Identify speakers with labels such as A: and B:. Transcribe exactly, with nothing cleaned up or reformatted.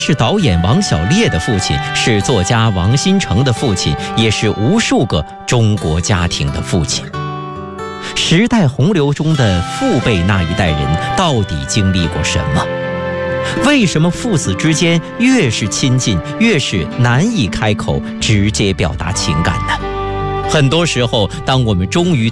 A: 是导演王小烈的父亲，是作家王新成的父亲，也是无数个中国家庭的父亲。时代洪流中的父辈那一代人到底经历过什么？为什么父子之间越是亲近，越是难以开口直接表达情感呢？很多时候，当我们终于